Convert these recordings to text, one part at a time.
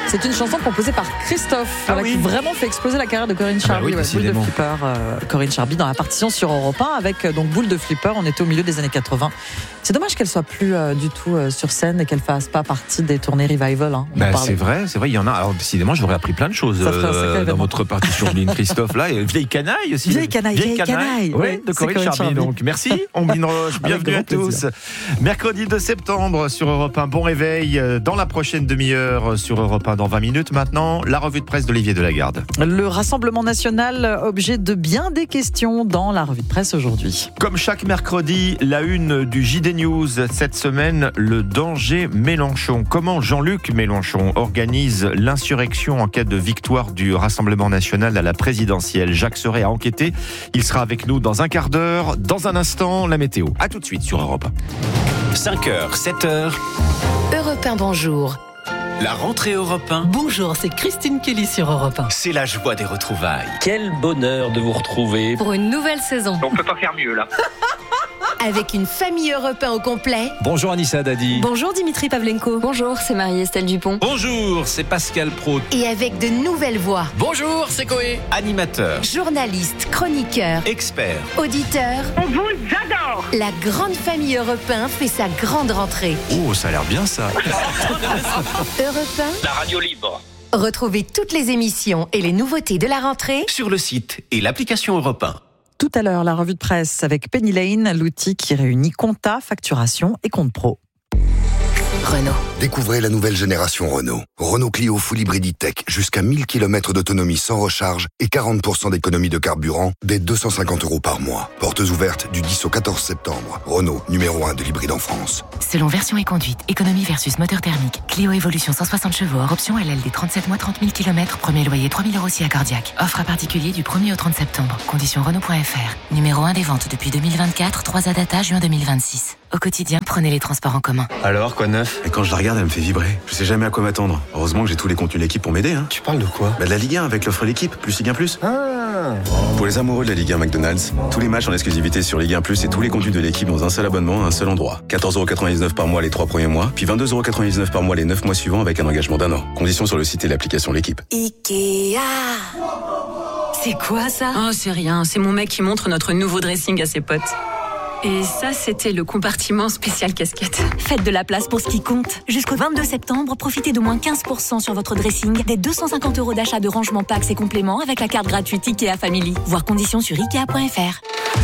C'est une chanson composée par Christophe, qui vraiment fait exploser la carrière de Corinne Charby. Boule de Flipper, Corinne Charby dans la partition sur Europe 1 avec donc Boule de Flipper. On était au milieu des années 80. C'est dommage qu'elle soit plus du tout sur scène et qu'elle fasse pas partie des tournées revival. C'est vrai, il y en a. Alors décidément, j'aurais appris plein de choses dans votre partition, Christophe. Là, vieille canaille aussi. Vieille canaille. Oui, de Corinne Charby. Donc merci, Omblin Roche. Bienvenue à tous. Mercredi 2 septembre sur Europe 1. Bon réveil dans la prochaine demi-heure sur Europe 1 dans 20 minutes. Maintenant, la revue de presse d'Olivier Delagarde. Le Rassemblement national, objet de bien des questions dans la revue de presse aujourd'hui. Comme chaque mercredi, la une du JD News cette semaine, le danger Mélenchon. Comment Jean-Luc Mélenchon organise l'insurrection en cas de victoire du Rassemblement national à la présidentielle. Jacques Serret a enquêté. Il sera avec nous dans un quart d'heure. Dans un instant, la météo. À tout de suite sur Europe 1. 5h, 7h. Europe 1, bonjour. La rentrée Europe 1. Bonjour, c'est Christine Kelly sur Europe 1. C'est la joie des retrouvailles. Quel bonheur de vous retrouver. Pour une nouvelle saison. On peut pas faire mieux là. Avec une famille Europe 1 au complet. Bonjour Anissa Dadi. Bonjour Dimitri Pavlenko. Bonjour, c'est Marie-Estelle Dupont. Bonjour, c'est Pascal Praud. Et avec de nouvelles voix. Bonjour, c'est Coé. Animateur, Journaliste, chroniqueur, expert, auditeur. On vous adore. La grande famille Europe 1 fait sa grande rentrée. Oh, ça a l'air bien ça. Europe 1. La radio libre. Retrouvez toutes les émissions et les nouveautés de la rentrée sur le site et l'application Europe 1. Tout à l'heure, la revue de presse avec Penny Lane, l'outil qui réunit compta, facturation et compte pro. Renault. Découvrez la nouvelle génération Renault. Renault Clio Full Hybrid E-Tech, jusqu'à 1000 km d'autonomie sans recharge et 40% d'économie de carburant dès 250 € par mois. Portes ouvertes du 10 au 14 septembre. Renault, numéro 1 de l'hybride en France. Selon version et conduite, économie versus moteur thermique. Clio Evolution 160 chevaux hors option LLD 37 mois 30 000 km. Premier loyer 3 000 € si accordiaque. Offre à particulier du 1er au 30 septembre. Conditions Renault.fr. Numéro 1 des ventes depuis 2024, 3 à data juin 2026. Au quotidien, prenez les transports en commun. Alors, quoi de neuf? Et quand je la regarde, elle me fait vibrer. Je sais jamais à quoi m'attendre. Heureusement que j'ai tous les contenus de l'équipe pour m'aider. Tu parles de quoi? De la Ligue 1 avec l'offre l'équipe, plus Ligue 1 Plus. Ah. Pour les amoureux de la Ligue 1 McDonald's, tous les matchs en exclusivité sur Ligue 1 Plus et tous les contenus de l'équipe dans un seul abonnement à un seul endroit. 14,99 € par mois les 3 premiers mois, puis 22,99 € par mois les 9 mois suivants avec un engagement d'1 an. Conditions sur le site et l'application l'équipe. Ikea. C'est quoi ça? Oh, c'est rien, c'est mon mec qui montre notre nouveau dressing à ses potes. Et ça, c'était le compartiment spécial casquette. Faites de la place pour ce qui compte. Jusqu'au 22 septembre, profitez d'au moins 15% sur votre dressing, des 250 € d'achat de rangement packs et compléments avec la carte gratuite Ikea Family. Voir conditions sur Ikea.fr.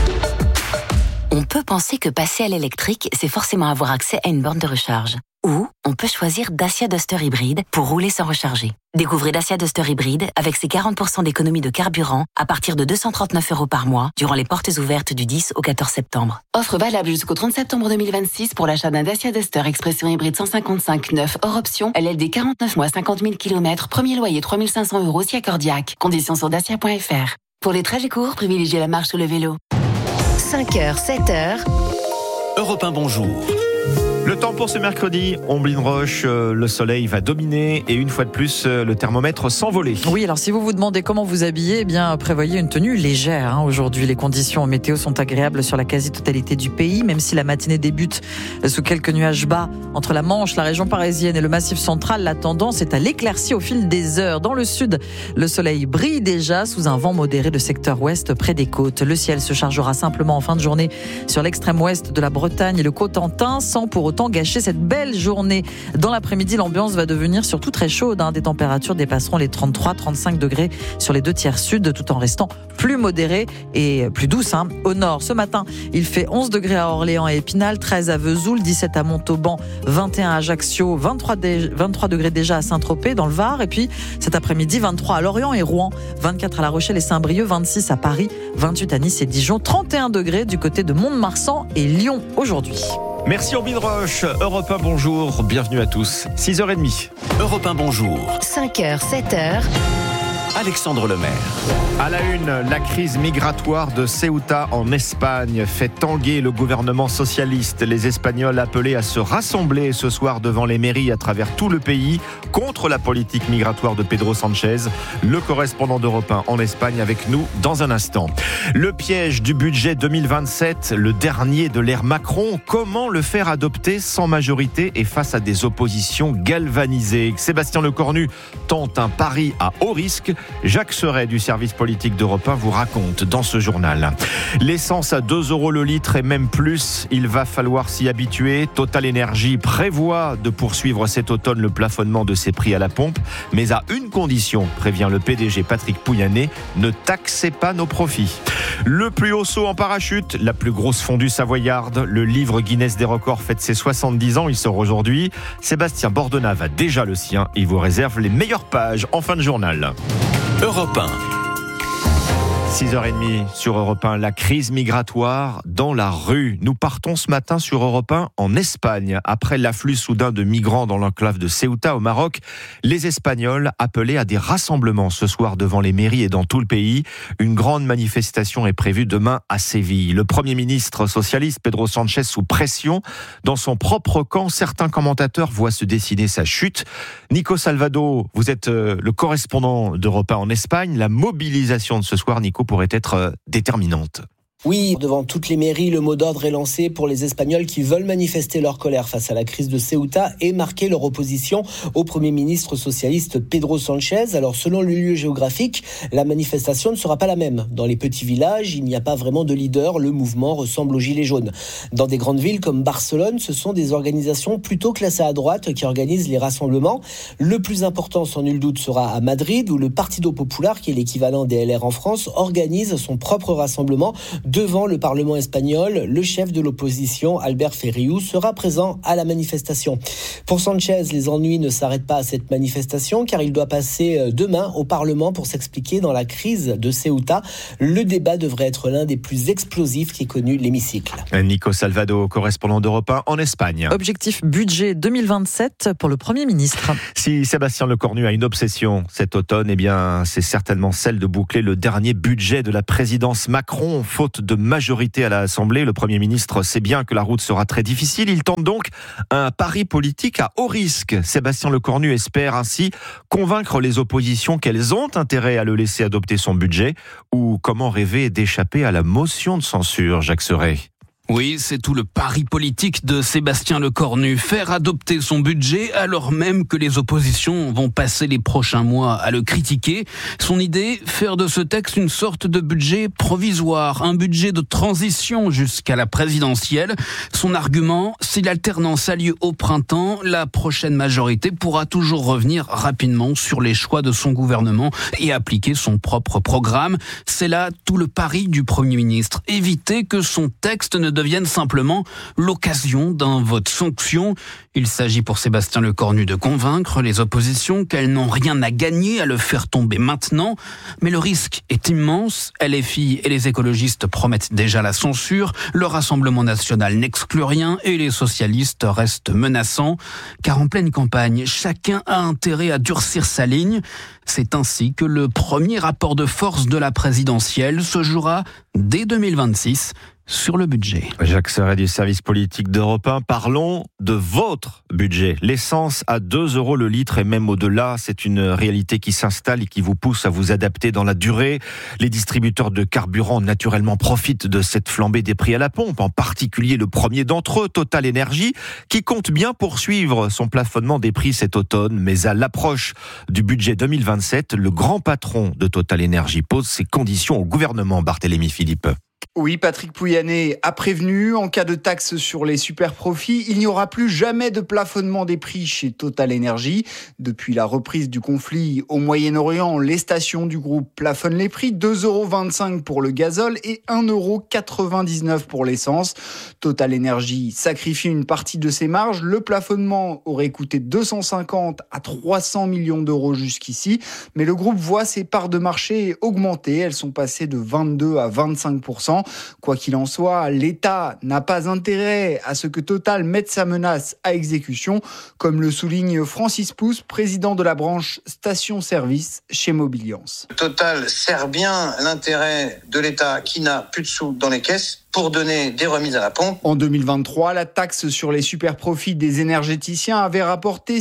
On peut penser que passer à l'électrique, c'est forcément avoir accès à une borne de recharge. Ou on peut choisir Dacia Duster Hybride pour rouler sans recharger. Découvrez Dacia Duster Hybride avec ses 40% d'économie de carburant à partir de 239 € par mois durant les portes ouvertes du 10 au 14 septembre. Offre valable jusqu'au 30 septembre 2026 pour l'achat d'un Dacia Duster Expression Hybride 155 neuf hors option, LLD 49 mois 50 000 km, premier loyer 3 500 € si accordiaque. Conditions sur dacia.fr. Pour les trajets courts, privilégiez la marche ou le vélo. 5h, 7h. Europe 1, bonjour. Le temps pour ce mercredi, Omblin Roche, le soleil va dominer et une fois de plus, le thermomètre s'envoler. Oui, alors si vous vous demandez comment vous habiller, eh bien prévoyez une tenue légère. Aujourd'hui, les conditions météo sont agréables sur la quasi-totalité du pays, même si la matinée débute sous quelques nuages bas entre la Manche, la région parisienne et le Massif central. La tendance est à l'éclaircie au fil des heures. Dans le sud, le soleil brille déjà sous un vent modéré de secteur ouest près des côtes. Le ciel se chargera simplement en fin de journée sur l'extrême ouest de la Bretagne et le Cotentin, sans pour autant gâcher cette belle journée. Dans l'après-midi, l'ambiance va devenir surtout très chaude. Des températures dépasseront les 33-35 degrés sur les 2 tiers sud, tout en restant plus modérées et plus douces. Au nord, ce matin, il fait 11 degrés à Orléans et Épinal, 13 à Vesoul, 17 à Montauban, 21 à Ajaccio, 23 degrés déjà à Saint-Tropez dans le Var. Et puis cet après-midi, 23 à Lorient et Rouen, 24 à La Rochelle et Saint-Brieuc, 26 à Paris, 28 à Nice et Dijon, 31 degrés du côté de Mont-de-Marsan et Lyon aujourd'hui. Merci Omblin Roche. Europe 1, bonjour. Bienvenue à tous. 6h30. Europe 1, bonjour. 5h, 7h. Alexandre Lemaire. À la une, la crise migratoire de Ceuta en Espagne fait tanguer le gouvernement socialiste. Les Espagnols appelés à se rassembler ce soir devant les mairies à travers tout le pays contre la politique migratoire de Pedro Sánchez. Le correspondant d'Europe 1 en Espagne avec nous dans un instant. Le piège du budget 2027, le dernier de l'ère Macron. Comment le faire adopter sans majorité et face à des oppositions galvanisées? Sébastien Lecornu tente un pari à haut risque. Jacques Serret du service politique d'Europe 1 vous raconte dans ce journal. L'essence à 2 € le litre et même plus, il va falloir s'y habituer. Total Energy prévoit de poursuivre cet automne le plafonnement de ses prix à la pompe, mais à une condition, prévient le PDG Patrick Pouyanné, ne taxez pas nos profits. Le plus haut saut en parachute, la plus grosse fondue savoyarde, le livre Guinness des records fête ses 70 ans, il sort aujourd'hui. Sébastien Bordenave a déjà le sien, il vous réserve les meilleures pages en fin de journal. Europe 1. 6h30 sur Europe 1, la crise migratoire dans la rue. Nous partons ce matin sur Europe 1 en Espagne. Après l'afflux soudain de migrants dans l'enclave de Ceuta au Maroc, les Espagnols appelaient à des rassemblements ce soir devant les mairies et dans tout le pays. Une grande manifestation est prévue demain à Séville. Le Premier ministre socialiste Pedro Sánchez sous pression. Dans son propre camp, certains commentateurs voient se dessiner sa chute. Nico Salvado, vous êtes le correspondant d'Europe 1 en Espagne. La mobilisation de ce soir, Nico, pourrait être déterminante. Oui, devant toutes les mairies, le mot d'ordre est lancé pour les Espagnols qui veulent manifester leur colère face à la crise de Ceuta et marquer leur opposition au Premier ministre socialiste Pedro Sánchez. Alors, selon le lieu géographique, la manifestation ne sera pas la même. Dans les petits villages, il n'y a pas vraiment de leader. Le mouvement ressemble aux Gilets jaunes. Dans des grandes villes comme Barcelone, ce sont des organisations plutôt classées à droite qui organisent les rassemblements. Le plus important, sans nul doute, sera à Madrid, où le Partido Popular, qui est l'équivalent des LR en France, organise son propre rassemblement devant le Parlement espagnol. Le chef de l'opposition, Albert Ferriu, sera présent à la manifestation. Pour Sánchez, les ennuis ne s'arrêtent pas à cette manifestation car il doit passer demain au Parlement pour s'expliquer dans la crise de Ceuta. Le débat devrait être l'un des plus explosifs qu'ait connu l'hémicycle. Nico Salvado, correspondant d'Europe 1 en Espagne. Objectif budget 2027 pour le Premier ministre. Si Sébastien Lecornu a une obsession cet automne, eh bien, c'est certainement celle de boucler le dernier budget de la présidence Macron. Faute de majorité à l'Assemblée, le Premier ministre sait bien que la route sera très difficile. Il tente donc un pari politique à haut risque. Sébastien Lecornu espère ainsi convaincre les oppositions qu'elles ont intérêt à le laisser adopter son budget, ou comment rêver d'échapper à la motion de censure, Jacques Serret. Oui, c'est tout le pari politique de Sébastien Lecornu. Faire adopter son budget alors même que les oppositions vont passer les prochains mois à le critiquer. Son idée, faire de ce texte une sorte de budget provisoire, un budget de transition jusqu'à la présidentielle. Son argument, si l'alternance a lieu au printemps, la prochaine majorité pourra toujours revenir rapidement sur les choix de son gouvernement et appliquer son propre programme. C'est là tout le pari du Premier ministre. Éviter que son texte ne devienne simplement l'occasion d'un vote sanction. Il s'agit pour Sébastien Lecornu de convaincre les oppositions qu'elles n'ont rien à gagner à le faire tomber maintenant. Mais le risque est immense. LFI et les écologistes promettent déjà la censure. Le Rassemblement national n'exclut rien et les socialistes restent menaçants. Car en pleine campagne, chacun a intérêt à durcir sa ligne. C'est ainsi que le premier rapport de force de la présidentielle se jouera dès 2026. Sur le budget. Jacques Serret du service politique d'Europe 1. Parlons de votre budget. L'essence à 2 € le litre et même au-delà, c'est une réalité qui s'installe et qui vous pousse à vous adapter dans la durée. Les distributeurs de carburant naturellement profitent de cette flambée des prix à la pompe, en particulier le premier d'entre eux, Total Energy, qui compte bien poursuivre son plafonnement des prix cet automne. Mais à l'approche du budget 2027, le grand patron de Total Energy pose ses conditions au gouvernement, Barthélémy Philippe. Oui, Patrick Pouyanné a prévenu, en cas de taxe sur les super profits, il n'y aura plus jamais de plafonnement des prix chez Total Energy. Depuis la reprise du conflit au Moyen-Orient, les stations du groupe plafonnent les prix, 2,25 € pour le gazole et 1,99 € pour l'essence. Total Energy sacrifie une partie de ses marges. Le plafonnement aurait coûté 250 à 300 millions d'euros jusqu'ici, mais le groupe voit ses parts de marché augmenter. Elles sont passées de 22 à 25%. Quoi qu'il en soit, l'État n'a pas intérêt à ce que Total mette sa menace à exécution, comme le souligne Francis Pousse, président de la branche station-service chez Mobiliance. Total sert bien l'intérêt de l'État qui n'a plus de sous dans les caisses pour donner des remises à la pompe. En 2023, la taxe sur les super-profits des énergéticiens avait rapporté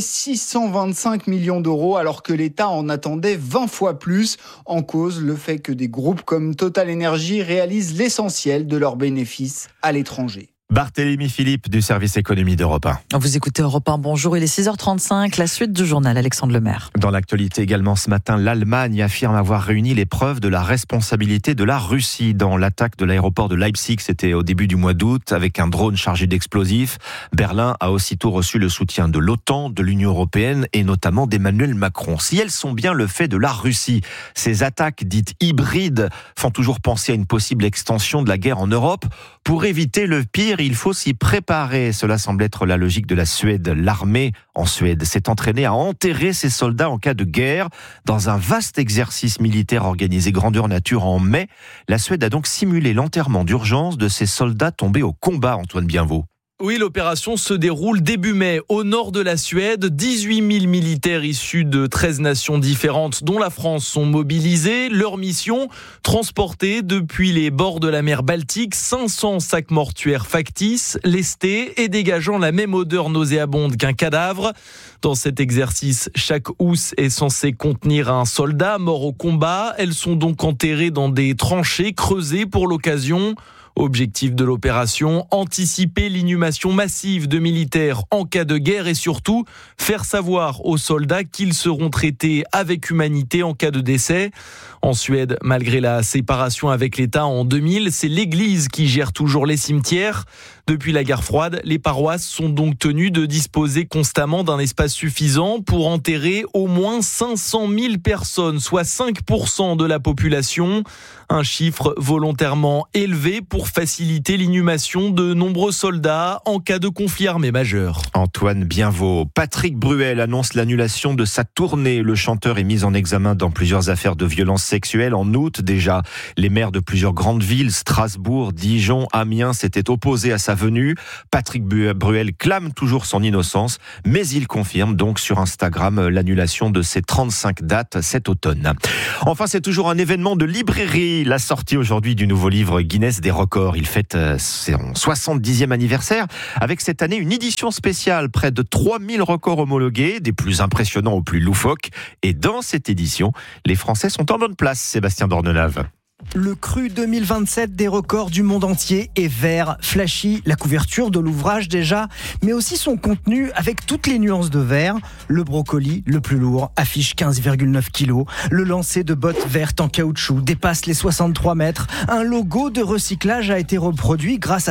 625 millions d'euros alors que l'État en attendait 20 fois plus. En cause, le fait que des groupes comme Total Energy réalisent l'essentiel de leurs bénéfices à l'étranger. Barthélémy Philippe du service économie d'Europe 1. Vous écoutez Europe 1, bonjour, il est 6h35, la suite du journal, Alexandre Lemaire. Dans l'actualité également ce matin, l'Allemagne affirme avoir réuni les preuves de la responsabilité de la Russie dans l'attaque de l'aéroport de Leipzig. C'était au début du mois d'août avec un drone chargé d'explosifs. Berlin a aussitôt reçu le soutien de l'OTAN, de l'Union européenne et notamment d'Emmanuel Macron. Si elles sont bien le fait de la Russie, ces attaques dites hybrides font toujours penser à une possible extension de la guerre en Europe. Pour éviter le pire, il faut s'y préparer. Cela semble être la logique de la Suède. L'armée en Suède s'est entraînée à enterrer ses soldats en cas de guerre. Dans un vaste exercice militaire organisé grandeur nature en mai, la Suède a donc simulé l'enterrement d'urgence de ses soldats tombés au combat, Antoine Bienvaux. Oui, l'opération se déroule début mai au nord de la Suède. 18 000 militaires issus de 13 nations différentes, dont la France, sont mobilisés. Leur mission, transporter depuis les bords de la mer Baltique 500 sacs mortuaires factices, lestés et dégageant la même odeur nauséabonde qu'un cadavre. Dans cet exercice, chaque housse est censée contenir un soldat mort au combat. Elles sont donc enterrées dans des tranchées creusées pour l'occasion. Objectif de l'opération, anticiper l'inhumation massive de militaires en cas de guerre et surtout faire savoir aux soldats qu'ils seront traités avec humanité en cas de décès. En Suède, malgré la séparation avec l'État en 2000, c'est l'Église qui gère toujours les cimetières. Depuis la guerre froide, les paroisses sont donc tenues de disposer constamment d'un espace suffisant pour enterrer au moins 500 000 personnes, soit 5% de la population. Un chiffre volontairement élevé pour faciliter l'inhumation de nombreux soldats en cas de conflit armé majeur. Antoine Bienvaux. Patrick Bruel annonce l'annulation de sa tournée. Le chanteur est mis en examen dans plusieurs affaires de violences sexuelles. En août déjà, les maires de plusieurs grandes villes, Strasbourg, Dijon, Amiens, s'étaient opposés à sa venue. Patrick Bruel clame toujours son innocence, mais il confirme donc sur Instagram l'annulation de ses 35 dates cet automne. Enfin, c'est toujours un événement de librairie. La sortie aujourd'hui du nouveau livre Guinness des records. Il fête son 70e anniversaire avec cette année une édition spéciale. Près de 3000 records homologués, des plus impressionnants aux plus loufoques. Et dans cette édition, les Français sont en bonne place, Sébastien Dornenave. Le cru 2027 des records du monde entier est vert, flashy, la couverture de l'ouvrage déjà, mais aussi son contenu avec toutes les nuances de vert. Le brocoli, le plus lourd, affiche 15,9 kilos. Le lancer de bottes vertes en caoutchouc dépasse les 63 mètres. Un logo de recyclage a été reproduit grâce à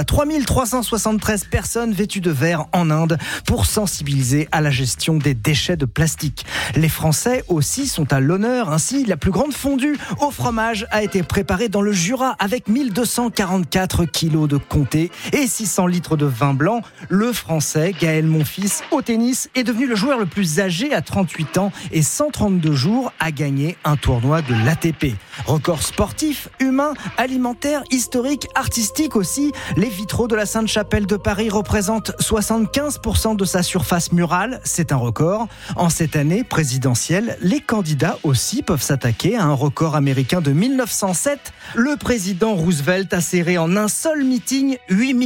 3373 personnes vêtues de vert en Inde pour sensibiliser à la gestion des déchets de plastique. Les Français aussi sont à l'honneur. Ainsi, la plus grande fondue au fromage a été préparée dans le Jura avec 1244 kilos de comté et 600 litres de vin blanc. Le Français Gaël Monfils au tennis est devenu le joueur le plus âgé à 38 ans et 132 jours à gagner un tournoi de l'ATP. Record sportif, humain, alimentaire, historique, artistique aussi. Les vitraux de la Sainte-Chapelle de Paris représentent 75% de sa surface murale. C'est un record. En cette année présidentielle, les candidats aussi peuvent s'attaquer à un record américain de 1907. Le président Roosevelt a serré en un seul meeting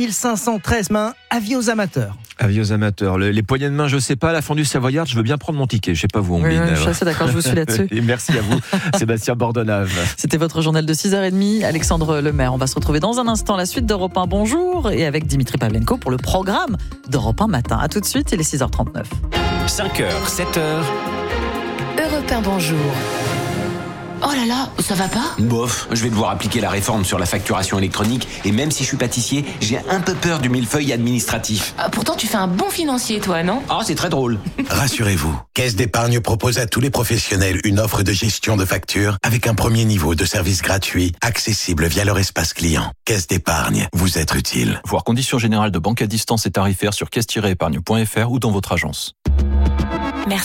8513 mains. Avis aux amateurs. Avis aux amateurs. Les poignées de main, je sais pas. La fondue savoyarde, je veux bien prendre mon ticket. Je sais pas vous, Ombline. Oui, je suis assez d'accord, je vous suis là-dessus. Et merci à vous, Sébastien Bordonnave. C'était votre journal de 6h30. Alexandre Lemaire. On va se retrouver dans un instant. La suite d'Europe 1 Bonjour et avec Dimitri Pavlenko pour le programme d'Europe 1 Matin. À tout de suite, il est 6h39. 5h, 7h. Europe 1 Bonjour. Oh là là, ça va pas ? Bof, je vais devoir appliquer la réforme sur la facturation électronique et même si je suis pâtissier, j'ai un peu peur du millefeuille administratif. Pourtant, tu fais un bon financier, toi, non ? Ah, c'est très drôle. Rassurez-vous, Caisse d'épargne propose à tous les professionnels une offre de gestion de factures avec un premier niveau de service gratuit, accessible via leur espace client. Caisse d'épargne, vous êtes utile. Voir conditions générales de banque à distance et tarifaires sur caisse-épargne.fr ou dans votre agence.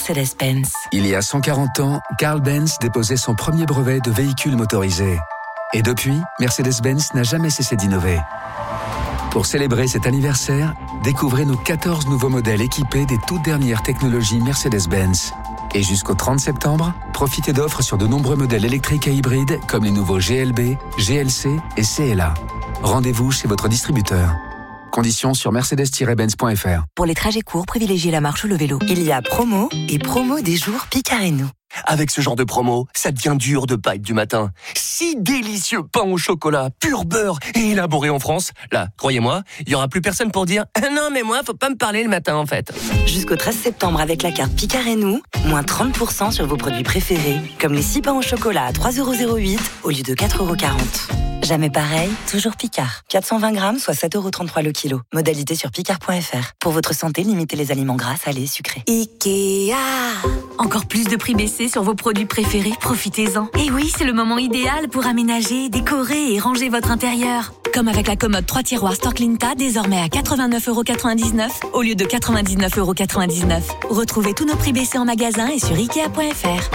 Mercedes-Benz. Il y a 140 ans, Karl Benz déposait son premier brevet de véhicule motorisé. Et depuis, Mercedes-Benz n'a jamais cessé d'innover. Pour célébrer cet anniversaire, découvrez nos 14 nouveaux modèles équipés des toutes dernières technologies Mercedes-Benz. Et jusqu'au 30 septembre, profitez d'offres sur de nombreux modèles électriques et hybrides comme les nouveaux GLB, GLC et CLA. Rendez-vous chez votre distributeur. Conditions sur mercedes-benz.fr. Pour les trajets courts, privilégiez la marche ou le vélo. Il y a promo et promo des jours Picard et nous. Avec ce genre de promo, ça devient dur de pas être du matin. Si délicieux pain au chocolat, pur beurre et élaboré en France. Là, croyez-moi, il y aura plus personne pour dire « Non mais moi, faut pas me parler le matin en fait ». Jusqu'au 13 septembre avec la carte Picard et nous, moins 30% sur vos produits préférés, comme les 6 pains au chocolat à 3,08€ au lieu de 4,40€. Jamais pareil, toujours Picard. 420 grammes, soit 7,33€ le kilo. Modalité sur picard.fr. Pour votre santé, limitez les aliments gras, salés, sucrés. Ikea. Encore plus de prix baissés sur vos produits préférés, profitez-en. Et oui, c'est le moment idéal pour aménager, décorer et ranger votre intérieur. Comme avec la commode 3 tiroirs Storklinta, désormais à 89,99€ au lieu de 99,99€. Retrouvez tous nos prix baissés en magasin et sur Ikea.fr.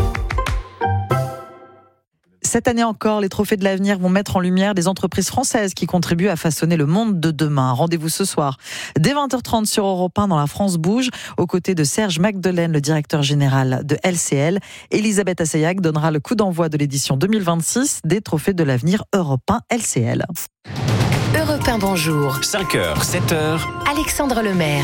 Cette année encore, les trophées de l'avenir vont mettre en lumière des entreprises françaises qui contribuent à façonner le monde de demain. Rendez-vous ce soir, dès 20h30 sur Europe 1 dans La France Bouge, aux côtés de Serge Magdelaine, le directeur général de LCL. Elisabeth Assayag donnera le coup d'envoi de l'édition 2026 des trophées de l'avenir Europe 1 LCL. Europe 1, bonjour. 5h, 7h. Alexandre Lemaire.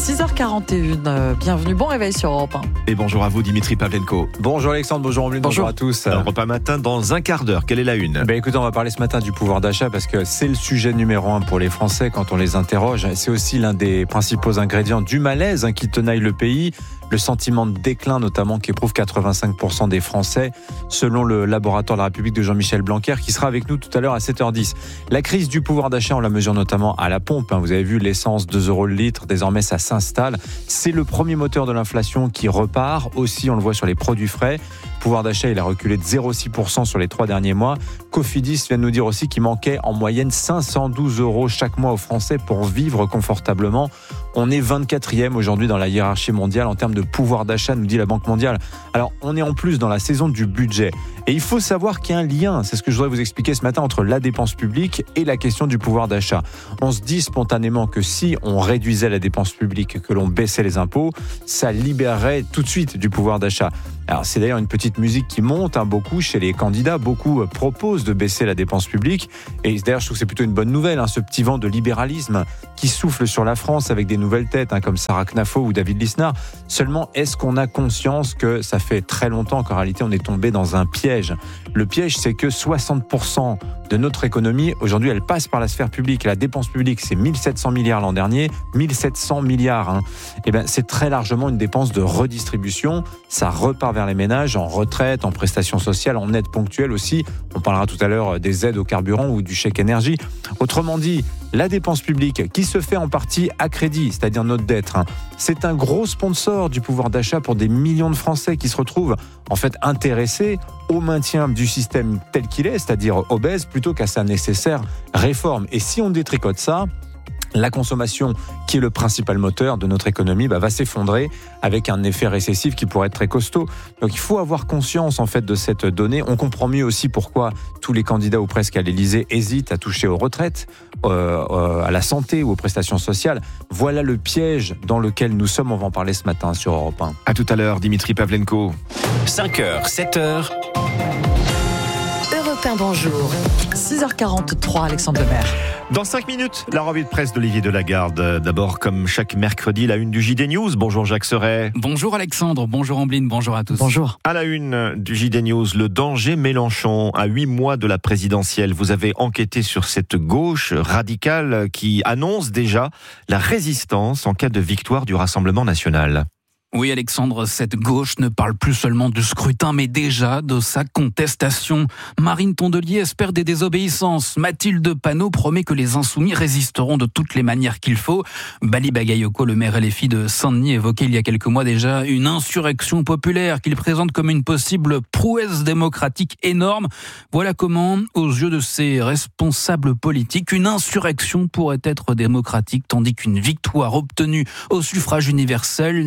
6h41, bienvenue, bon réveil sur Europe 1. Et bonjour à vous Dimitri Pavlenko. Bonjour Alexandre, bonjour Ambline, bonjour à tous. Europe 1 matin dans un quart d'heure, quelle est la une ? Écoutez, on va parler ce matin du pouvoir d'achat parce que c'est le sujet numéro 1 pour les Français quand on les interroge. C'est aussi l'un des principaux ingrédients du malaise qui tenaille le pays. Le sentiment de déclin notamment qu'éprouvent 85% des Français selon le laboratoire de la République de Jean-Michel Blanquer qui sera avec nous tout à l'heure à 7h10. La crise du pouvoir d'achat, on la mesure notamment à la pompe. Vous avez vu l'essence 2€ le litre, désormais ça s'installe. C'est le premier moteur de l'inflation qui repart. Aussi, on le voit sur les produits frais. Pouvoir d'achat, il a reculé de 0,6% sur les 3 derniers mois. Cofidis vient de nous dire aussi qu'il manquait en moyenne 512€ chaque mois aux Français pour vivre confortablement. On est 24e aujourd'hui dans la hiérarchie mondiale en termes de pouvoir d'achat, nous dit la Banque mondiale. Alors, on est en plus dans la saison du budget. Et il faut savoir qu'il y a un lien, c'est ce que je voudrais vous expliquer ce matin, entre la dépense publique et la question du pouvoir d'achat. On se dit spontanément que si on réduisait la dépense publique, que l'on baissait les impôts, ça libérerait tout de suite du pouvoir d'achat. Alors, c'est d'ailleurs une petite musique qui monte beaucoup chez les candidats. Beaucoup proposent de baisser la dépense publique. Et d'ailleurs, je trouve que c'est plutôt une bonne nouvelle, ce petit vent de libéralisme qui souffle sur la France avec des nouvelles têtes comme Sarah Knafo ou David Lisnard. Seulement, est-ce qu'on a conscience que ça fait très longtemps qu'en réalité, on est tombé dans un piège ? Le piège, c'est que 60% de notre économie, aujourd'hui, elle passe par la sphère publique. La dépense publique, c'est 1700 milliards l'an dernier, 1700 milliards. Et c'est très largement une dépense de redistribution. Ça repart vers les ménages, en retraite, en prestations sociales, en aide ponctuelle aussi. On parlera tout à l'heure des aides au carburant ou du chèque énergie. Autrement dit, la dépense publique qui se fait en partie à crédit, c'est-à-dire notre dette, c'est un gros sponsor du pouvoir d'achat pour des millions de Français qui se retrouvent en fait intéressés au maintien du système tel qu'il est, c'est-à-dire obèse, plutôt qu'à sa nécessaire réforme. Et si on détricote ça, la consommation, qui est le principal moteur de notre économie, va s'effondrer avec un effet récessif qui pourrait être très costaud. Donc il faut avoir conscience en fait de cette donnée. On comprend mieux aussi pourquoi tous les candidats ou presque à l'Élysée hésitent à toucher aux retraites, à la santé ou aux prestations sociales. Voilà le piège dans lequel nous sommes. On va en parler ce matin sur Europe 1. À tout à l'heure, Dimitri Pavlenko. 5h, 7h. Europe 1, bonjour. 6h43, Alexandre Lemaire. Dans 5 minutes, la revue de presse d'Olivier Delagarde. D'abord, comme chaque mercredi, la une du JD News. Bonjour Jacques Serret. Bonjour Alexandre, bonjour Ambline, bonjour à tous. Bonjour. À la une du JD News, le danger Mélenchon. À 8 mois de la présidentielle, vous avez enquêté sur cette gauche radicale qui annonce déjà la résistance en cas de victoire du Rassemblement national. Oui Alexandre, cette gauche ne parle plus seulement du scrutin, mais déjà de sa contestation. Marine Tondelier espère des désobéissances. Mathilde Panot promet que les insoumis résisteront de toutes les manières qu'il faut. Bali Bagayoko, le maire LFI de Saint-Denis, évoquait il y a quelques mois déjà une insurrection populaire qu'il présente comme une possible prouesse démocratique énorme. Voilà comment, aux yeux de ses responsables politiques, une insurrection pourrait être démocratique, tandis qu'une victoire obtenue au suffrage universel ne le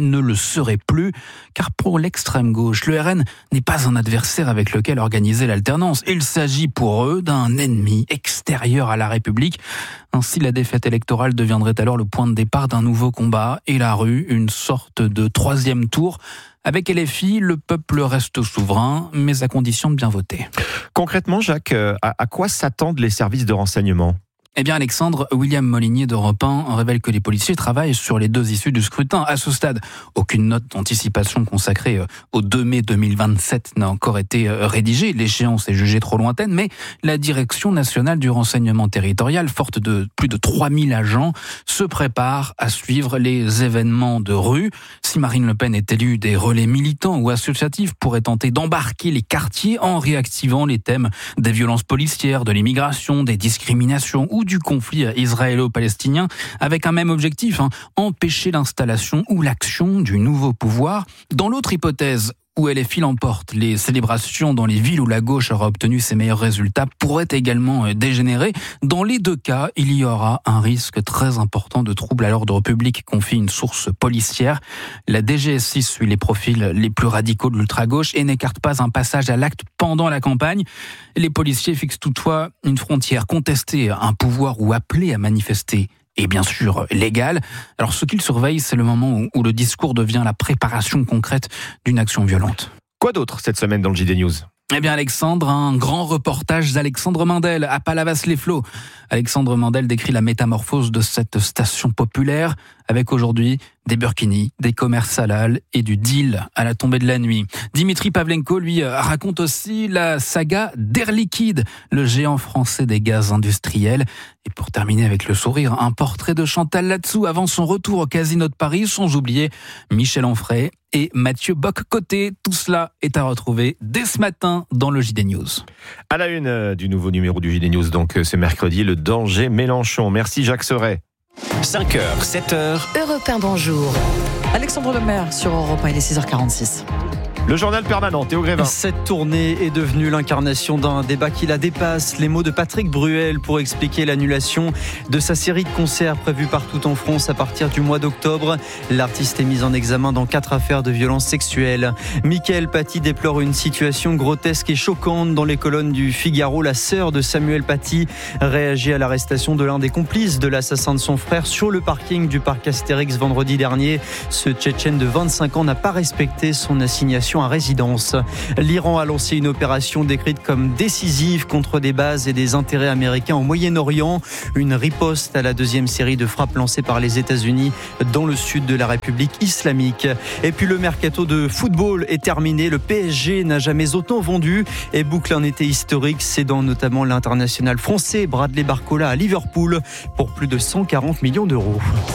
serait plus, car pour l'extrême gauche, le RN n'est pas un adversaire avec lequel organiser l'alternance. Il s'agit pour eux d'un ennemi extérieur à la République. Ainsi, la défaite électorale deviendrait alors le point de départ d'un nouveau combat et la rue, une sorte de troisième tour. Avec LFI, le peuple reste souverain, mais à condition de bien voter. Concrètement, Jacques, à quoi s'attendent les services de renseignement ? Eh bien, Alexandre, William Molinier d'Europe 1 révèle que les policiers travaillent sur les deux issues du scrutin. À ce stade, aucune note d'anticipation consacrée au 2 mai 2027 n'a encore été rédigée. L'échéance est jugée trop lointaine, mais la Direction nationale du renseignement territorial, forte de plus de 3000 agents, se prépare à suivre les événements de rue. Si Marine Le Pen est élue, des relais militants ou associatifs pourraient tenter d'embarquer les quartiers en réactivant les thèmes des violences policières, de l'immigration, des discriminations ou du conflit israélo-palestinien, avec un même objectif, empêcher l'installation ou l'action du nouveau pouvoir. Dans l'autre hypothèse, où LFI l'emporte, les célébrations dans les villes où la gauche aura obtenu ses meilleurs résultats pourraient également dégénérer. Dans les deux cas, il y aura un risque très important de trouble à l'ordre public, confie une source policière. La DGSI suit les profils les plus radicaux de l'ultra-gauche et n'écarte pas un passage à l'acte pendant la campagne. Les policiers fixent toutefois une frontière. Contester un pouvoir ou appeler à manifester et bien sûr légal. Alors ce qu'ils surveillent, c'est le moment où le discours devient la préparation concrète d'une action violente. Quoi d'autre cette semaine dans le JD News ? Eh bien Alexandre, un grand reportage d'Alexandre Mandel à Palavas-les-Flots. Alexandre Mandel décrit la métamorphose de cette station populaire avec aujourd'hui des burkinis, des commerces halal et du deal à la tombée de la nuit. Dimitri Pavlenko, lui, raconte aussi la saga d'Air Liquide, le géant français des gaz industriels. Et pour terminer avec le sourire, un portrait de Chantal Latsou avant son retour au Casino de Paris, sans oublier Michel Onfray et Mathieu Bock-Côté. Tout cela est à retrouver dès ce matin dans le JD News. À la une du nouveau numéro du JD News, donc ce mercredi, le danger Mélenchon. Merci Jacques Serret. 5h, 7h. Europe 1, bonjour. Alexandre Lemaire sur Europe 1, il est 6h46. Le journal permanent, Théo Grévin. Cette tournée est devenue l'incarnation d'un débat qui la dépasse. Les mots de Patrick Bruel pour expliquer l'annulation de sa série de concerts prévus partout en France à partir du mois d'octobre. L'artiste est mis en examen dans 4 affaires de violences sexuelles. Mickaël Paty déplore une situation grotesque et choquante dans les colonnes du Figaro. La sœur de Samuel Paty réagit à l'arrestation de l'un des complices de l'assassin de son frère sur le parking du parc Astérix vendredi dernier. Ce Tchétchène de 25 ans n'a pas respecté son assignation à résidence. L'Iran a lancé une opération décrite comme décisive contre des bases et des intérêts américains au Moyen-Orient. Une riposte à la deuxième série de frappes lancées par les États-Unis dans le sud de la République islamique. Et puis le mercato de football est terminé. Le PSG n'a jamais autant vendu et boucle un été historique, cédant notamment l'international français Bradley Barcola à Liverpool pour plus de 140 millions d'euros.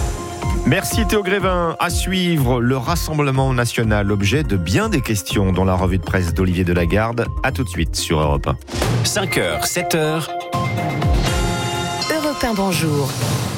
Merci Théo Grévin. À suivre, le Rassemblement national, objet de bien des questions dans la revue de presse d'Olivier Delagarde. À tout de suite sur Europe 1. 5h, 7h. Europe 1, bonjour.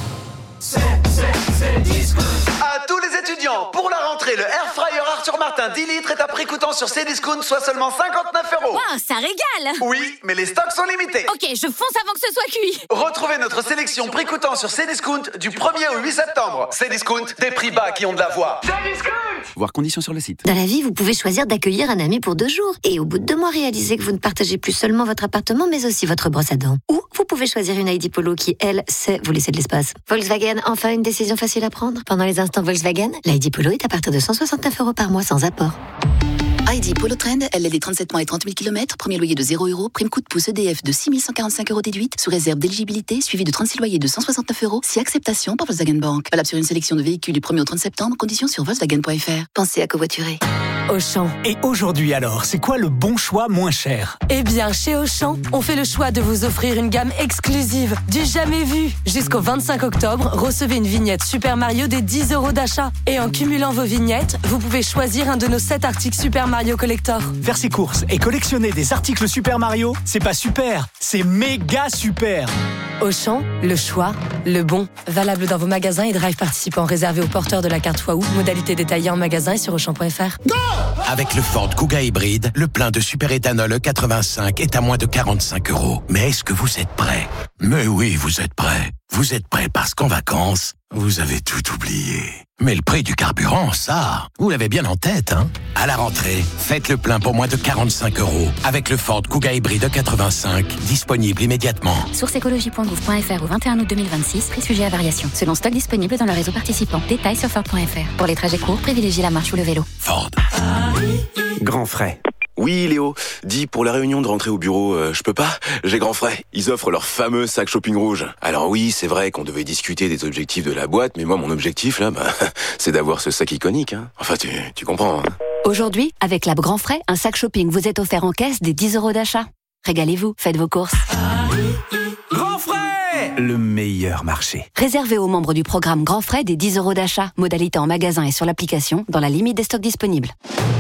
À tous les étudiants, pour la rentrée, le Air Fryer Arthur Martin 10 litres est à prix coûtant sur Cdiscount, soit seulement 59 €. Waouh, ça régale! Oui, mais les stocks sont limités. Ok, je fonce avant que ce soit cuit. Retrouvez notre sélection prix coûtant sur Cdiscount du 1er au 8 septembre. Cdiscount, des prix bas qui ont de la voix. Cdiscount! Voir conditions sur le site. Dans la vie, vous pouvez choisir d'accueillir un ami pour 2 jours. Et au bout de 2 mois, réaliser que vous ne partagez plus seulement votre appartement, mais aussi votre brosse à dents. Ou vous pouvez choisir une ID Polo qui, elle, sait vous laisser de l'espace. Volkswagen, enfin une décision facile à prendre. Pendant les instants Volkswagen, l'ID Polo est à partir de 169 € par mois sans apport. ID Polo Trend, LLD 37 mois et 30 000 km, premier loyer de 0 €, prime coup de pouce EDF de 6 145 € déduite, sous réserve d'éligibilité, suivi de 36 loyers de 169 €, si acceptation par Volkswagen Bank. Valable sur une sélection de véhicules du 1er au 30 septembre, conditions sur Volkswagen.fr. Pensez à covoiturer. Auchan. Et aujourd'hui alors, c'est quoi le bon choix moins cher? Eh bien, chez Auchan, on fait le choix de vous offrir une gamme exclusive, du jamais vu. Jusqu'au 25 octobre, recevez une vignette Super Mario des 10 € d'achat. Et en cumulant vos vignettes, vous pouvez choisir un de nos 7 articles Super Mario Collector. Faire ses courses et collectionner des articles Super Mario, c'est pas super, c'est méga super. Auchan, le choix, le bon. Valable dans vos magasins et drive participants réservés aux porteurs de la carte fois où. Modalité détaillée en magasin et sur Auchan.fr. Avec le Ford Kuga hybride, le plein de superéthanol E85 est à moins de 45 €. Mais est-ce que vous êtes prêts? Mais oui, vous êtes prêts. Vous êtes prêts parce qu'en vacances, Vous avez tout oublié. Mais le prix du carburant, ça, vous l'avez bien en tête, hein? À la rentrée, faites le plein pour moins de 45 € avec le Ford Kuga hybride 85, disponible immédiatement. Source écologie.gouv.fr au 21 août 2026, prix sujet à variation. Selon stock disponible dans le réseau participant. Détails sur Ford.fr. Pour les trajets courts, privilégiez la marche ou le vélo. Ford. Grand frais. Oui, Léo. Dis, pour la réunion de rentrée au bureau, je peux pas? J'ai grand frais. Ils offrent leur fameux sac shopping rouge. Alors oui, c'est vrai qu'on devait discuter des objectifs de la boîte, mais moi, mon objectif, là, c'est d'avoir ce sac iconique, hein. Enfin, tu comprends, hein. Aujourd'hui, avec la Grand Frais, un sac shopping vous est offert en caisse des 10 € d'achat. Régalez-vous, faites vos courses. Grand frais! Le meilleur marché. Réservé aux membres du programme Grand Frais des 10 € d'achat. Modalité en magasin et sur l'application, dans la limite des stocks disponibles.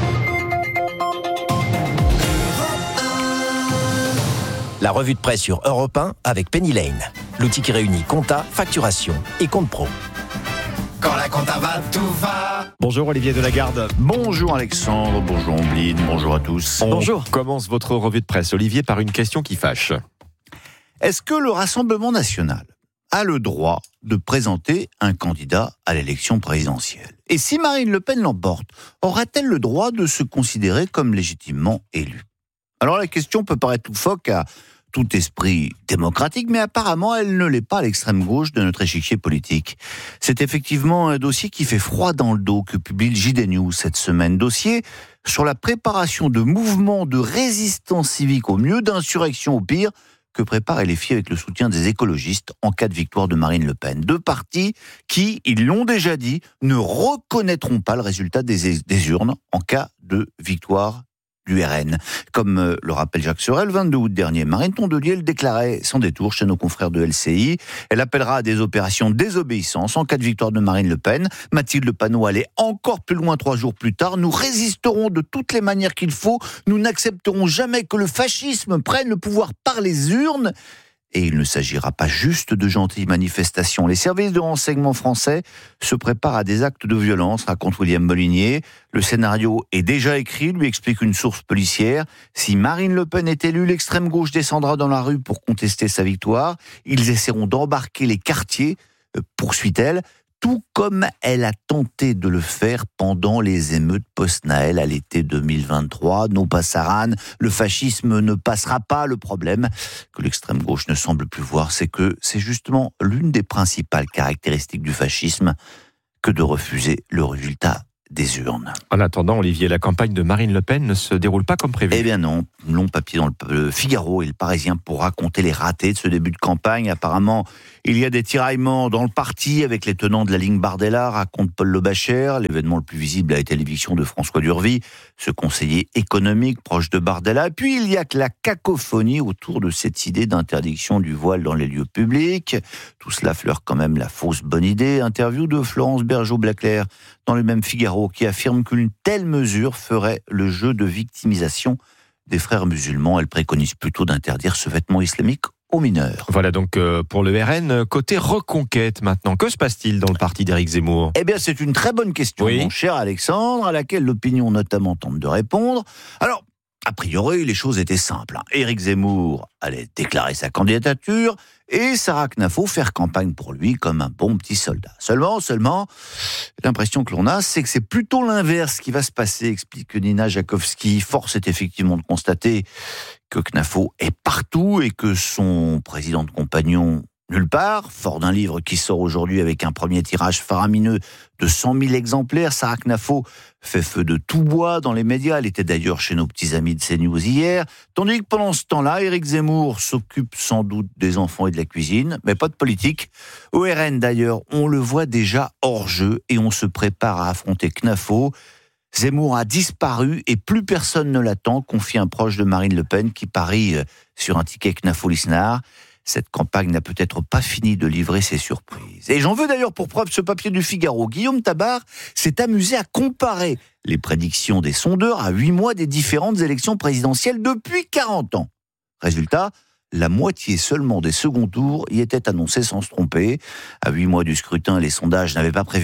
La revue de presse sur Europe 1 avec Penny Lane. L'outil qui réunit compta, facturation et compte pro. Quand la compta va, tout va. Bonjour Olivier Delagarde. Bonjour Alexandre, bonjour Ombline, bonjour à tous. On commence votre revue de presse, Olivier, par une question qui fâche. Est-ce que le Rassemblement national a le droit de présenter un candidat à l'élection présidentielle? Et si Marine Le Pen l'emporte, aura-t-elle le droit de se considérer comme légitimement élue? Alors la question peut paraître loufoque à tout esprit démocratique, mais apparemment elle ne l'est pas à l'extrême gauche de notre échiquier politique. C'est effectivement un dossier qui fait froid dans le dos que publie le JD News cette semaine. Dossier sur la préparation de mouvements de résistance civique au mieux, d'insurrection au pire, que prépare LFI avec le soutien des écologistes en cas de victoire de Marine Le Pen. Deux partis qui, ils l'ont déjà dit, ne reconnaîtront pas le résultat des urnes en cas de victoire du RN. Comme le rappelle Jacques Sorel, le 22 août dernier, Marine Tondelier le déclarait sans détour chez nos confrères de LCI. Elle appellera à des opérations de désobéissance en cas de victoire de Marine Le Pen. Mathilde Panot allait encore plus loin 3 jours plus tard. Nous résisterons de toutes les manières qu'il faut. Nous n'accepterons jamais que le fascisme prenne le pouvoir par les urnes. Et il ne s'agira pas juste de gentilles manifestations. Les services de renseignement français se préparent à des actes de violence, raconte William Molinier. Le scénario est déjà écrit, lui explique une source policière. Si Marine Le Pen est élue, l'extrême gauche descendra dans la rue pour contester sa victoire. Ils essaieront d'embarquer les quartiers, poursuit-elle, tout comme elle a tenté de le faire pendant les émeutes post-Naël à l'été 2023. No passaran, le fascisme ne passera pas. Le problème que l'extrême gauche ne semble plus voir, c'est que c'est justement l'une des principales caractéristiques du fascisme que de refuser le résultat des urnes. En attendant, Olivier, la campagne de Marine Le Pen ne se déroule pas comme prévu. Eh bien non, long papier dans le Figaro et le Parisien pour raconter les ratés de ce début de campagne. Apparemment, il y a des tiraillements dans le parti avec les tenants de la ligne Bardella, raconte Paul Le Bachère. L'événement le plus visible a été l'éviction de François Durvy, ce conseiller économique proche de Bardella. Et puis il y a que la cacophonie autour de cette idée d'interdiction du voile dans les lieux publics. Tout cela fleure quand même la fausse bonne idée. Interview de Florence Bergeau-Blaclair dans le même Figaro, qui affirme qu'une telle mesure ferait le jeu de victimisation des frères musulmans. Elle préconise plutôt d'interdire ce vêtement islamique aux mineurs. Voilà donc pour le RN. Côté reconquête maintenant, que se passe-t-il dans le parti d'Éric Zemmour? Eh bien c'est une très bonne question, mon cher Alexandre, à laquelle l'opinion notamment tente de répondre. Alors, a priori, les choses étaient simples. Éric Zemmour allait déclarer sa candidature et Sarah Knafo faire campagne pour lui comme un bon petit soldat. Seulement, l'impression que l'on a, c'est que c'est plutôt l'inverse qui va se passer, explique Nina Jakovski. Force est effectivement de constater que Knafo est partout et que son président de compagnon nulle part, fort d'un livre qui sort aujourd'hui avec un premier tirage faramineux de 100 000 exemplaires. Sarah Knafo fait feu de tout bois dans les médias. Elle était d'ailleurs chez nos petits amis de CNews hier. Tandis que pendant ce temps-là, Éric Zemmour s'occupe sans doute des enfants et de la cuisine, mais pas de politique. Au RN d'ailleurs, on le voit déjà hors jeu et on se prépare à affronter Knafo. Zemmour a disparu et plus personne ne l'attend, confie un proche de Marine Le Pen qui parie sur un ticket Knafo-Lisnard. Cette campagne n'a peut-être pas fini de livrer ses surprises. Et j'en veux d'ailleurs pour preuve ce papier du Figaro. Guillaume Tabar s'est amusé à comparer les prédictions des sondeurs à 8 mois des différentes élections présidentielles depuis 40 ans. Résultat, la moitié seulement des seconds tours y étaient annoncés sans se tromper. À 8 mois du scrutin, les sondages n'avaient pas prévu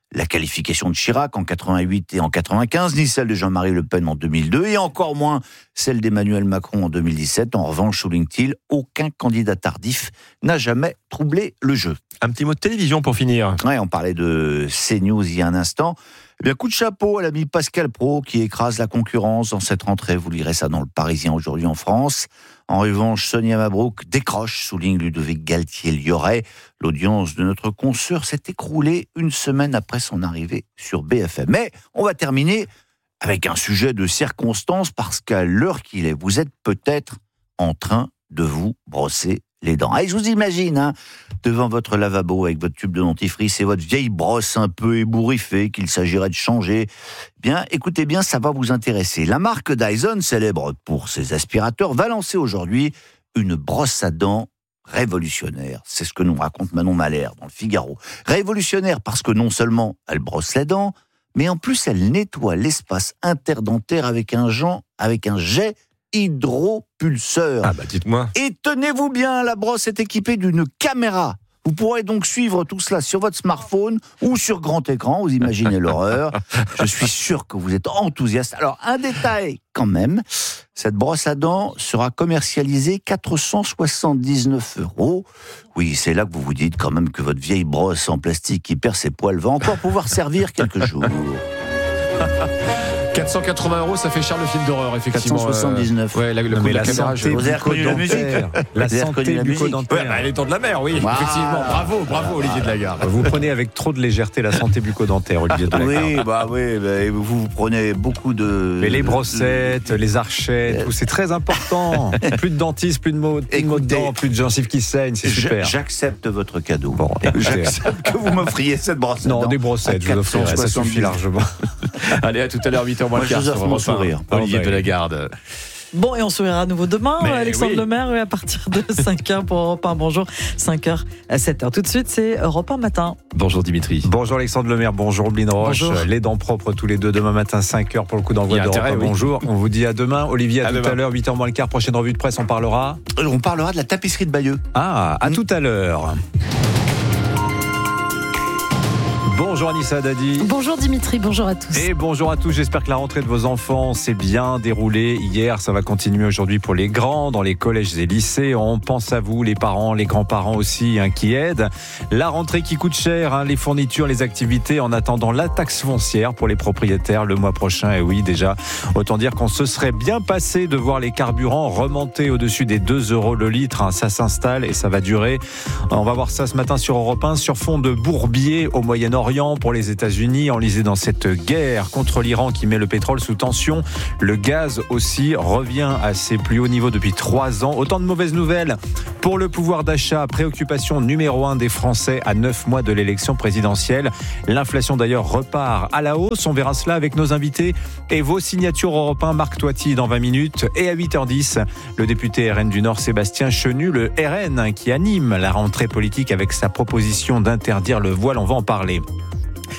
la qualification de Chirac en 88 et en 95, ni celle de Jean-Marie Le Pen en 2002, et encore moins celle d'Emmanuel Macron en 2017. En revanche, souligne-t-il, aucun candidat tardif n'a jamais troublé le jeu. Un petit mot de télévision pour finir. Ouais, on parlait de CNews il y a un instant. Eh bien, coup de chapeau à l'ami Pascal Praud qui écrase la concurrence dans cette rentrée. Vous lirez ça dans Le Parisien aujourd'hui en France. En revanche, Sonia Mabrouk décroche, souligne Ludovic Galtier-Lioret. L'audience de notre consoeur s'est écroulée une semaine après son arrivée sur BFM. Mais on va terminer avec un sujet de circonstance parce qu'à l'heure qu'il est, vous êtes peut-être en train de vous brosser les dents. Et je vous imagine, devant votre lavabo avec votre tube de dentifrice et votre vieille brosse un peu ébouriffée qu'il s'agirait de changer. Bien, écoutez bien, ça va vous intéresser. La marque Dyson, célèbre pour ses aspirateurs, va lancer aujourd'hui une brosse à dents révolutionnaire. C'est ce que nous raconte Manon Malher dans le Figaro. Révolutionnaire parce que non seulement elle brosse les dents, mais en plus elle nettoie l'espace interdentaire avec un jet hydropulseur. Ah bah dites-moi. Et tenez-vous bien, la brosse est équipée d'une caméra. Vous pourrez donc suivre tout cela sur votre smartphone ou sur grand écran, vous imaginez l'horreur. Je suis sûr que vous êtes enthousiaste. Alors, un détail quand même, cette brosse à dents sera commercialisée 479 €. Oui, c'est là que vous vous dites quand même que votre vieille brosse en plastique qui perd ses poils va encore pouvoir servir quelques jours. 480 €, ça fait cher le film d'horreur, effectivement. 479. Ouais, le coup de la caméra. Vous avez reconnu la musique. La santé bucco-dentaire. Ouais, elle est dans de la mer, oui, effectivement. Bravo, Olivier Delagarde. Vous prenez avec trop de légèreté la santé bucco-dentaire, Olivier Delagarde. Oui, vous prenez beaucoup de... Mais les brossettes, les archettes, tout, c'est très important. Plus de dentistes, plus de mots de dents, plus de gencives qui saignent, c'est super. J'accepte votre cadeau. Bon, j'accepte que vous m'offriez cette brosse à dents. Non, des brossettes, je vous offrirai, ça suffit largement. Allez, à tout à l'heure, 8h moins le quart. Je vous offre mon sourire. Olivier Delagarde. Bon, et on sourira à nouveau demain, Alexandre oui. Lemaire, à partir de 5h pour Europe 1. Bonjour, 5h à 7h. Tout de suite, c'est Europe 1 matin. Bonjour Dimitri. Bonjour Alexandre Lemaire, bonjour Blin Roche. Bonjour. Les dents propres tous les deux demain matin, 5h pour le coup d'envoi d'Europe 1. Bonjour, on vous dit à demain. Olivier, à tout à l'heure, 8h moins le quart, prochaine revue de presse, on parlera de la tapisserie de Bayeux. Ah, à tout à l'heure. Bonjour Anissa Dadi. Bonjour Dimitri, bonjour à tous. Et bonjour à tous, j'espère que la rentrée de vos enfants s'est bien déroulée hier. Ça va continuer aujourd'hui pour les grands, dans les collèges et lycées. On pense à vous, les parents, les grands-parents aussi, qui aident. La rentrée qui coûte cher, les fournitures, les activités, en attendant la taxe foncière pour les propriétaires le mois prochain. Et oui, déjà, autant dire qu'on se serait bien passé de voir les carburants remonter au-dessus des 2 € le litre. Ça s'installe et ça va durer. On va voir ça ce matin sur Europe 1, sur fond de bourbier au Moyen-Orient. Pour les États-Unis, enlisés dans cette guerre contre l'Iran qui met le pétrole sous tension. Le gaz aussi revient à ses plus hauts niveaux depuis 3 ans. Autant de mauvaises nouvelles pour le pouvoir d'achat, préoccupation numéro 1 des Français à 9 mois de l'élection présidentielle. L'inflation d'ailleurs repart à la hausse. On verra cela avec nos invités et vos signatures Europe 1, Marc Toiti dans 20 minutes. Et à 8h10, le député RN du Nord Sébastien Chenu, le RN qui anime la rentrée politique avec sa proposition d'interdire le voile. On va en parler.